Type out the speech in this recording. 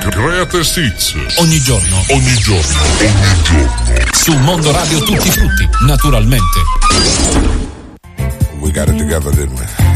Greatest Hits. Ogni giorno. Su Mondo Radio Tutti Frutti, naturalmente. We got it together, didn't we?